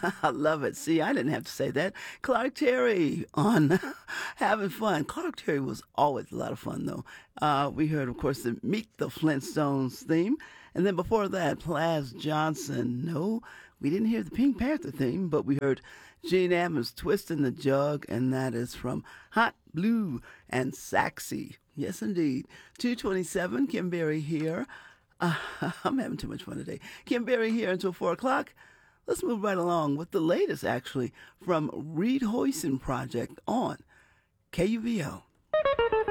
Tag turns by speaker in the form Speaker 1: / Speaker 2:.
Speaker 1: I love it. See, I didn't have to say that. Clark Terry on Having Fun. Clark Terry was always a lot of fun, though. We heard, of course, the Meet the Flintstones theme. And then before that, Plas Johnson. No, we didn't hear the Pink Panther theme, but we heard Gene Ammons Twisting the Jug, and that is from Hot Blue and Saxy. Yes, indeed. 227, Kim Berry here. I'm having too much fun today. Kim Berry here until 4 o'clock. Let's move right along with the latest, actually, from Reed Hoyson Project on KUVO.